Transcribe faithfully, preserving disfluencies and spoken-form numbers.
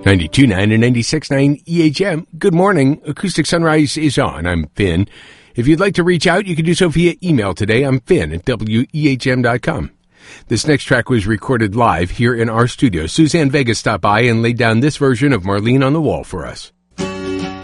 ninety-two point nine and ninety-six point nine E H M. Good morning. Acoustic Sunrise is on. I'm Finn. If you'd like to reach out, you can do so via email today. I'm Finn at W E H M dot com. This next track was recorded live here in our studio. Suzanne Vega stopped by and laid down this version of Marlene on the Wall for us.